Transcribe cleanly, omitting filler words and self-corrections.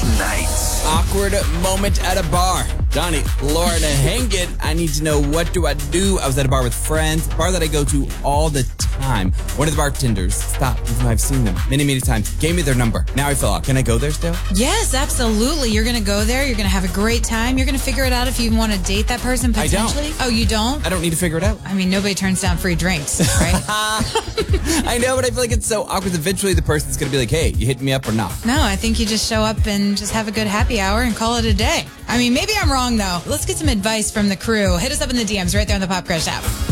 night. Awkward moment at a bar. Johnny, Lauren, hang it. I need to know, what do I do? I was at a bar with friends, a bar that I go to all the time. One of the bartenders stopped, even though I've seen them many, many times, gave me their number. Now I feel off. Can I go there still? Yes, absolutely. You're going to go there. You're going to have a great time. You're going to figure it out if you want to date that person potentially. I don't. Oh, you don't? I don't need to figure it out. I mean, nobody turns down free drinks, right? I know, but I feel like it's so awkward. Eventually the person's going to be like, hey, you hitting me up or not? No, I think you just show up and just have a good happy hour and call it a day. I mean, maybe I'm wrong, though. Let's get some advice from the crew. Hit us up in the DMs right there on the Pop Crush app.